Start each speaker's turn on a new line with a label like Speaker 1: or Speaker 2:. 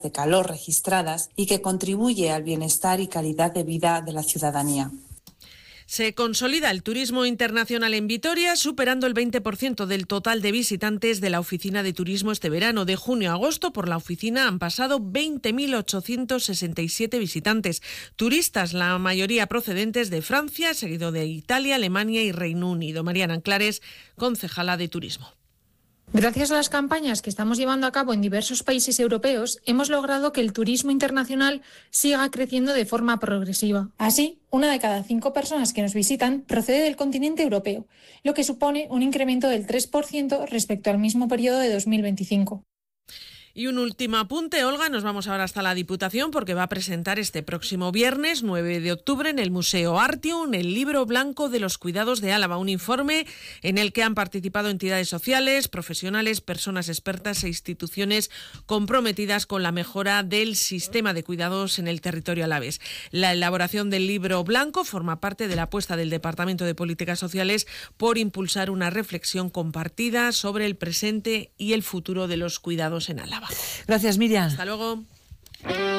Speaker 1: de calor registradas y que contribuye al bienestar y calidad de vida de la ciudadanía.
Speaker 2: Se consolida el turismo internacional en Vitoria, superando el 20% del total de visitantes de la oficina de turismo este verano. De junio a agosto, por la oficina han pasado 20.867 visitantes. Turistas, la mayoría procedentes de Francia, seguido de Italia, Alemania y Reino Unido. Mariana Anclares, concejala de Turismo.
Speaker 3: Gracias a las campañas que estamos llevando a cabo en diversos países europeos, hemos logrado que el turismo internacional siga creciendo de forma progresiva. Así, 1 de cada 5 personas que nos visitan procede del continente europeo, lo que supone un incremento del 3% respecto al mismo periodo de 2025.
Speaker 2: Y un último apunte, Olga, nos vamos ahora hasta la Diputación porque va a presentar este próximo viernes 9 de octubre en el Museo Artium el libro blanco de los cuidados de Álava, un informe en el que han participado entidades sociales, profesionales, personas expertas e instituciones comprometidas con la mejora del sistema de cuidados en el territorio alavés. La elaboración del libro blanco forma parte de la apuesta del Departamento de Políticas Sociales por impulsar una reflexión compartida sobre el presente y el futuro de los cuidados en Álava.
Speaker 4: Gracias, Miriam.
Speaker 2: Hasta luego.